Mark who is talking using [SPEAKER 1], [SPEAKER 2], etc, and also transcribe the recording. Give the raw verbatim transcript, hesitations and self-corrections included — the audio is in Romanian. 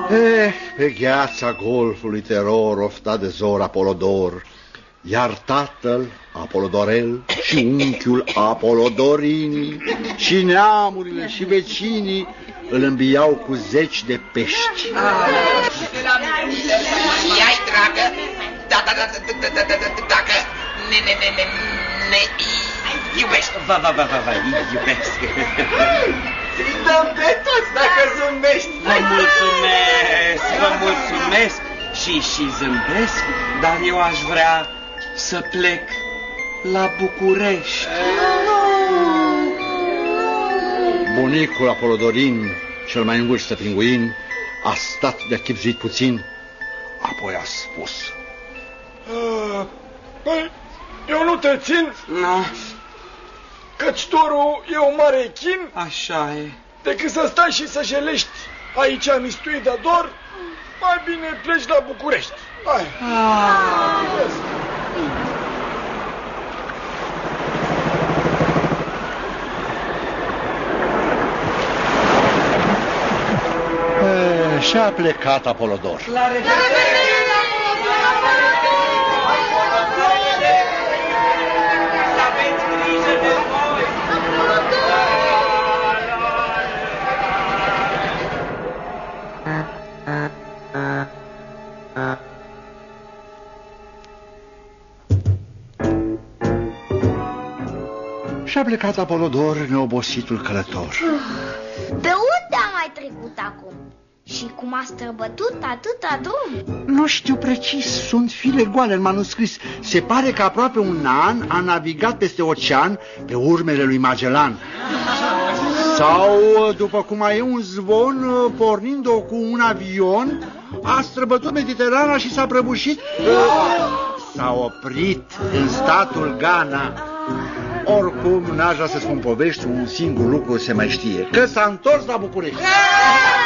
[SPEAKER 1] Eh, pe gheața golfului teror oftat de zor Apolodor, iar tatăl Apolodorel și unchiul Apolodorini și neamurile și vecinii îl îmbiau cu zeci de pești.
[SPEAKER 2] Ia-i, dragă, da, da, da, da, da, da, da, dacă ne, ne, ne, ne, ne iubești.
[SPEAKER 3] Va, va, va, va, va, iubesc.
[SPEAKER 2] Ți-i dăm pe toți dacă zâmbești.
[SPEAKER 3] Vă mulțumesc, vă mulțumesc și, și zâmbesc, dar eu aș vrea să plec la București.
[SPEAKER 1] Bunicul Apolodorin, cel mai în vârstă pinguin, a stat de-a chipzuit puțin, apoi a spus:
[SPEAKER 4] Păi, eu nu te țin,
[SPEAKER 3] No,
[SPEAKER 4] căci torul e o mare chin,
[SPEAKER 3] așa e.
[SPEAKER 4] decât să stai și să jelești aici mistuit de dor, mai bine pleci la București. Hai.
[SPEAKER 3] Ah.
[SPEAKER 1] Și-a plecat Apolodor.
[SPEAKER 3] La revedere! Să aveți grijă de voi!
[SPEAKER 1] Și-a plecat Apolodor, neobositul călător.
[SPEAKER 5] Pe unde a mai trecut acum? Și cum a străbătut atâta drum?
[SPEAKER 1] Nu știu precis, sunt fire goale în manuscris. Se pare că aproape un an a navigat peste ocean pe urmele lui Magellan. Sau, după cum mai e un zvon, pornind-o cu un avion, a străbătut Mediterana și s-a prăbușit. S-a oprit în statul Ghana. Oricum, n-aș vrea să spun povești, un singur lucru se mai știe, că s-a întors la București.